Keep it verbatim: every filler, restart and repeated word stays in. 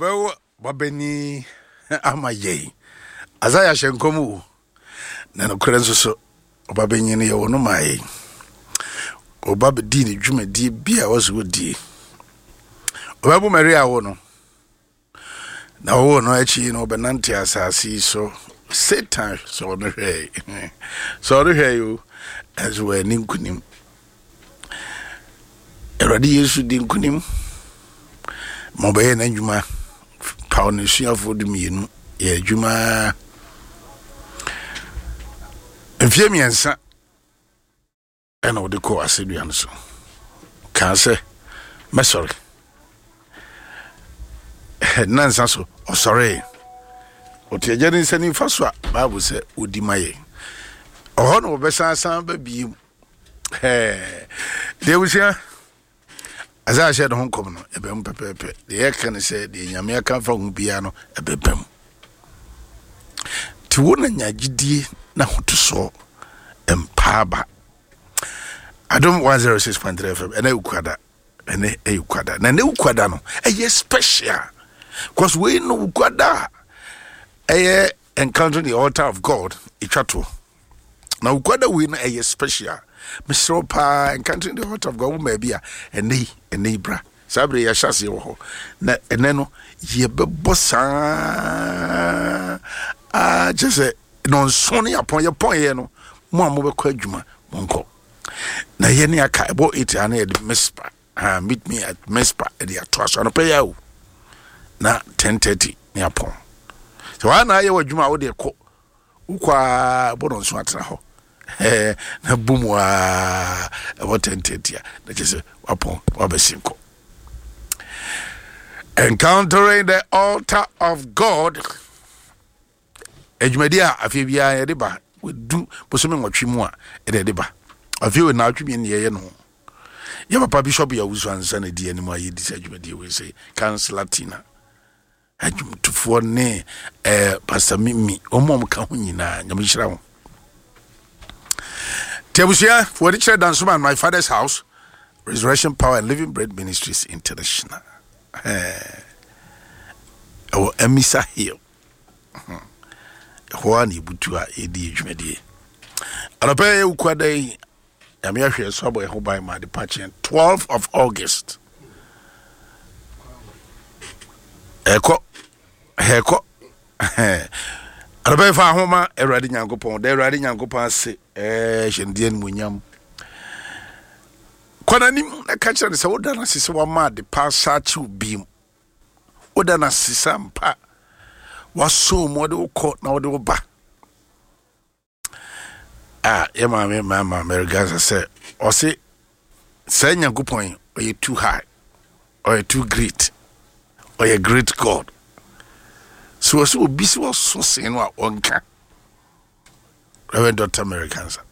Well, Babeni Amaye. As I shall come, Nano Crenso, Babeni, or no my. O Baby Dini, Jummy D. Beer was good D. Babu Maria Wono. Now, no, actually, no, Benanti as I see so. Satan, so the hay. So the hay you as well, Ninkunim. Already used to Dinkunim. Mobile and Juma. Pound and share for the mean. Ye Juma. And Fiemi and Sa. I know the core, I said, you answer. Can't say, my sorry. Nonsense, oh, sorry. What you're getting sending first, Bible said, would my oh, no, Bessan San baby. Hey, there was here. As I said, homecoming, a bem pepe. The air can say the American from piano, a bebem. To one and Yagi now to saw and paba. I don't want zero six point three F M and a quada and a quada and a new quadano. A yes, special. Because we know quada. A encountering the altar of God, Ichato. Now, quada win a special. Mister Opa encountering the altar of God, maybe a knee, a neighbor. Sabri Yashasi, and then ye bossa. Ah, just a non sonny upon your point, you know. Mamma Quajuma, Monko. Na yeni aka ebo it and at Mespa. Ah, meet me at Mespa at the Atwas on a payout. Na ten thirty near pon. So I know you were Juma with the cook. Uqua Bodon Swatra. Eh, na boomwa about ten thirty. That is upon Wabesinko. Encountering the altar of God. Ejmedia, Afibia Ediba, would do Posumi Wachimua, Ediba. A few now to be in the air. No, you have a bishop, you was one son, a dear anymore. You decide you will say, Council Latina. I do to four nay, eh, Pastor Mimi, or Mom Kahunina, Yamishra. Tebusia, for the church dance man, my father's house, Resurrection Power and Living Bread Ministries International. Eh, or Emisa Hill. Juani Butua, A D H Media. And I pay you quite a I'm here somewhere who by my departure, twelfth of August. Echo, Echo, and I pay for Homa, a riding young upon, they're riding young upon, say, eh, Shendian Winyam. Quananim, a catcher is old than a sister one mad, the past Sachu beam. What than a sisam pa was so more the court now the back. Ah, yeah, my mamma, Americans said, or say, send your good point, or you're too high, or you're too great, or you're a great God. So, so busy was so saying what one can. Reverend Doctor Americans.